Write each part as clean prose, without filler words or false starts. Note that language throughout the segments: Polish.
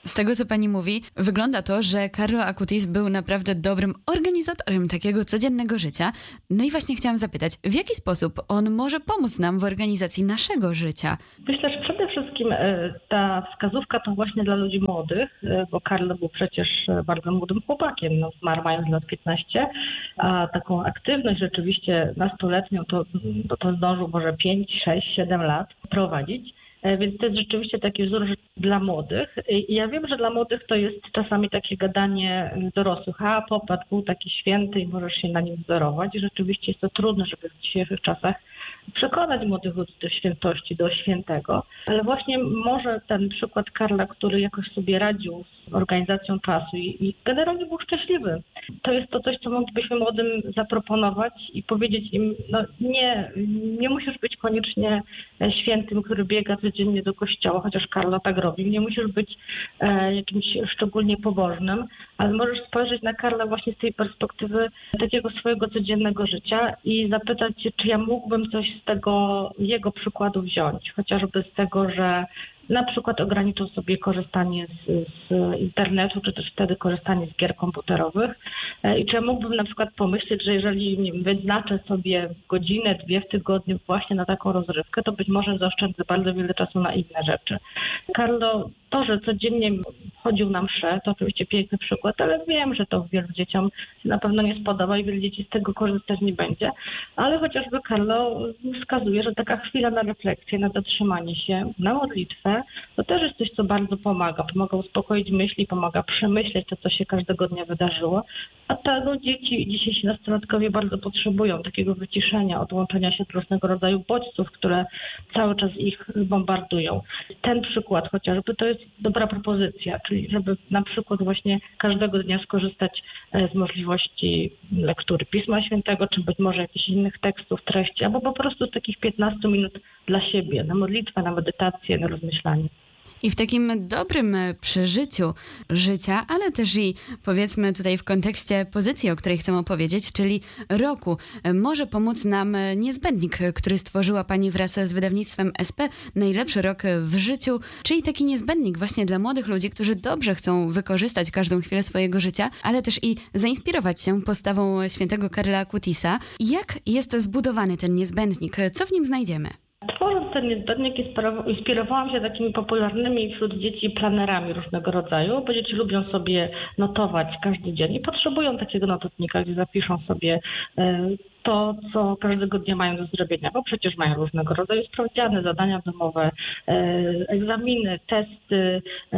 Z tego, co pani mówi, wygląda to, że Carlo Acutis był naprawdę dobrym organizatorem takiego codziennego życia. No i właśnie chciałam zapytać, w jaki sposób on może pomóc nam w organizacji naszego życia? Myślę, że przede wszystkim ta wskazówka to właśnie dla ludzi młodych, bo Carlo był przecież bardzo młodym chłopakiem, zmarł mając lat 15, a taką aktywność rzeczywiście nastoletnią to zdążył może 5, 6, 7 lat prowadzić. Więc to jest rzeczywiście taki wzór dla młodych. I ja wiem, że dla młodych to jest czasami takie gadanie dorosłych. Popatrz, był taki święty i możesz się na nim wzorować. I rzeczywiście jest to trudne, żeby w dzisiejszych czasach przekonać młodych ludzi do świętości, do świętego. Ale właśnie może ten przykład Carla, który jakoś sobie radził z organizacją czasu i generalnie był szczęśliwy. To jest to coś, co moglibyśmy młodym zaproponować i powiedzieć im, nie musisz być koniecznie świętym, który biega codziennie do kościoła, chociaż Carlo tak robił. Nie musisz być jakimś szczególnie pobożnym, ale możesz spojrzeć na Carla właśnie z tej perspektywy takiego swojego codziennego życia i zapytać się, czy ja mógłbym coś z tego jego przykładu wziąć. Chociażby z tego, że na przykład ograniczył sobie korzystanie z internetu, czy też wtedy korzystanie z gier komputerowych. I czy ja mógłbym na przykład pomyśleć, że jeżeli wyznaczę sobie godzinę, 2 w tygodniu właśnie na taką rozrywkę, to być może zaoszczędzę bardzo wiele czasu na inne rzeczy. Carlo, to, że codziennie chodził na msze, to oczywiście piękny przykład, ale wiem, że to wielu dzieciom się na pewno nie spodoba i wiele dzieci z tego korzystać nie będzie. Ale chociażby Carlo wskazuje, że taka chwila na refleksję, na zatrzymanie się, na modlitwę, to też jest coś, co bardzo pomaga. Pomaga uspokoić myśli, pomaga przemyśleć to, co się każdego dnia wydarzyło. A tego dzieci, dzisiejsi nastolatkowie bardzo potrzebują takiego wyciszenia, odłączenia się od różnego rodzaju bodźców, które cały czas ich bombardują. Ten przykład chociażby to jest dobra propozycja, czyli żeby na przykład właśnie każdego dnia skorzystać z możliwości lektury Pisma Świętego, czy być może jakichś innych tekstów, treści, albo po prostu z takich 15 minut dla siebie, na modlitwę, na medytację, na rozmyślanie. I w takim dobrym przeżyciu życia, ale też i powiedzmy tutaj w kontekście pozycji, o której chcę opowiedzieć, czyli roku, może pomóc nam niezbędnik, który stworzyła pani wraz z wydawnictwem SP, Najlepszy rok w życiu, czyli taki niezbędnik właśnie dla młodych ludzi, którzy dobrze chcą wykorzystać każdą chwilę swojego życia, ale też i zainspirować się postawą świętego Carla Acutisa. Jak jest zbudowany ten niezbędnik? Co w nim znajdziemy? Tworząc ten niezbędnik inspirowałam się takimi popularnymi wśród dzieci planerami różnego rodzaju, bo dzieci lubią sobie notować każdy dzień i potrzebują takiego notatnika, gdzie zapiszą sobie to, co każdego dnia mają do zrobienia, bo przecież mają różnego rodzaju sprawdziany, zadania domowe, egzaminy, testy,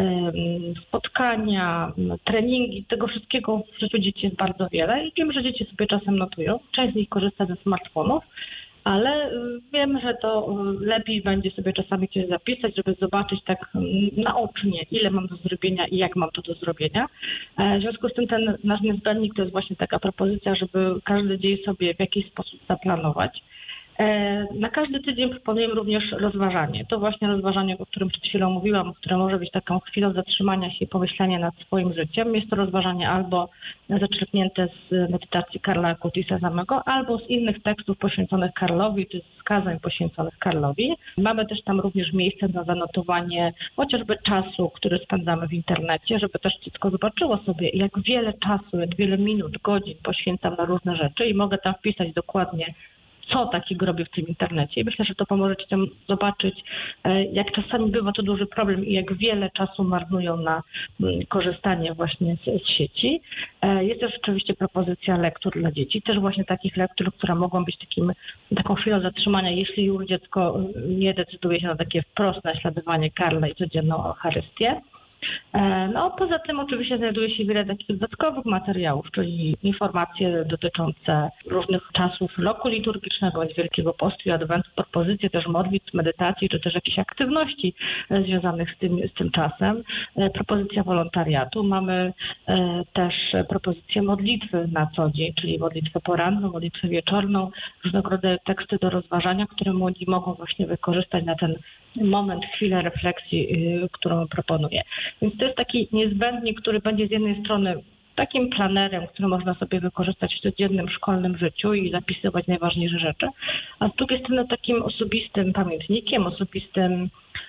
spotkania, treningi. Tego wszystkiego w życiu dzieci jest bardzo wiele i wiem, że dzieci sobie czasem notują. Część z nich korzysta ze smartfonów, ale wiem, że to lepiej będzie sobie czasami coś zapisać, żeby zobaczyć tak naocznie, ile mam do zrobienia i jak mam to do zrobienia. W związku z tym ten nasz niezbędnik to jest właśnie taka propozycja, żeby każdy dzień sobie w jakiś sposób zaplanować. Na każdy tydzień proponuję również rozważanie. To właśnie rozważanie, o którym przed chwilą mówiłam, które może być taką chwilą zatrzymania się i pomyślenia nad swoim życiem. Jest to rozważanie albo zaczerpnięte z medytacji Carla Acutisa samego, albo z innych tekstów poświęconych Carlowi, czy z kazań poświęconych Carlowi. Mamy też tam również miejsce na zanotowanie chociażby czasu, który spędzamy w internecie, żeby też dziecko zobaczyło sobie, jak wiele czasu, jak wiele minut, godzin poświęcam na różne rzeczy i mogę tam wpisać dokładnie, co takiego robię w tym internecie. I myślę, że to pomoże dzieciom zobaczyć, jak czasami bywa to duży problem i jak wiele czasu marnują na korzystanie właśnie z sieci. Jest też oczywiście propozycja lektur dla dzieci, też właśnie takich lektur, które mogą być taką chwilą zatrzymania, jeśli już dziecko nie decyduje się na takie wprost naśladowanie Carla i codzienną Eucharystię. Poza tym oczywiście znajduje się wiele takich dodatkowych materiałów, czyli informacje dotyczące różnych czasów roku liturgicznego, bądź Wielkiego Postu i Adwentu, propozycje też modlitw, medytacji, czy też jakichś aktywności związanych z tym czasem. Propozycja wolontariatu. Mamy też propozycję modlitwy na co dzień, czyli modlitwę poranną, modlitwę wieczorną, różnego rodzaju teksty do rozważania, które młodzi mogą właśnie wykorzystać na ten moment, chwilę refleksji, którą proponuję. Więc to jest taki niezbędnik, który będzie z jednej strony takim planerem, który można sobie wykorzystać w codziennym szkolnym życiu i zapisywać najważniejsze rzeczy, a z drugiej strony takim osobistym pamiętnikiem, osobistym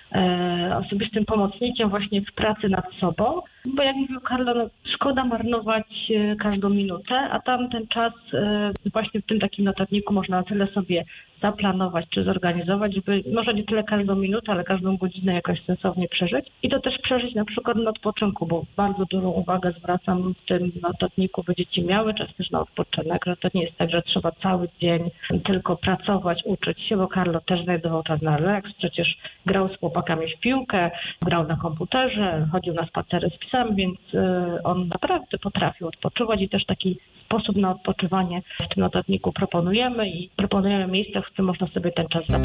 osobistym pomocnikiem właśnie w pracy nad sobą, bo jak mówił Carlo, szkoda marnować każdą minutę, a tam ten czas właśnie w tym takim notatniku można tyle sobie zaplanować czy zorganizować, żeby może nie tyle każdą minutę, ale każdą godzinę jakoś sensownie przeżyć i to też przeżyć na przykład na odpoczynku, bo bardzo dużą uwagę zwracam w tym notatniku, by dzieci miały czas też na odpoczynek, że to nie jest tak, że trzeba cały dzień tylko pracować, uczyć się, bo Carlo też znajdował czas na relaks, przecież grał z chłopakami w piłkę, grał na komputerze, chodził na spacery z psami, więc on naprawdę potrafił odpoczywać i też taki sposób na odpoczywanie w tym notatniku proponujemy i proponujemy miejsca, w którym można sobie ten czas zaplanować.